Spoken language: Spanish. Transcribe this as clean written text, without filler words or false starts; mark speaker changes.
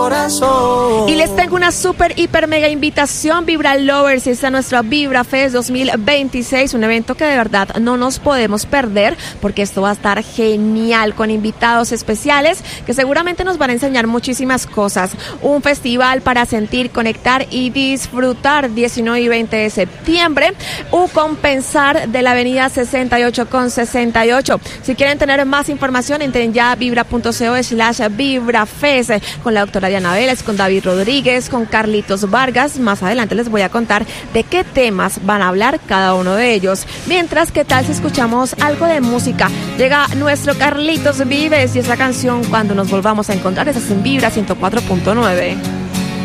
Speaker 1: Y les tengo una super, hiper, mega invitación, Vibra Lovers. Esta es nuestra Vibra Fest 2026, un evento que de verdad no nos podemos perder, porque esto va a estar genial, con invitados especiales que seguramente nos van a enseñar muchísimas cosas. Un festival para sentir, conectar y disfrutar. 19 y 20 de septiembre, Compensar de la avenida 68 con 68. Si quieren tener más información, entren ya a vibra.co/vibrafest con la doctora Diana Vélez, con David Rodríguez, con Carlitos Vargas. Más adelante les voy a contar de qué temas van a hablar cada uno de ellos. Mientras, ¿qué tal si escuchamos algo de música? Llega nuestro Carlitos Vives y esa canción Cuando nos volvamos a encontrar, esa es en Vibra 104.9.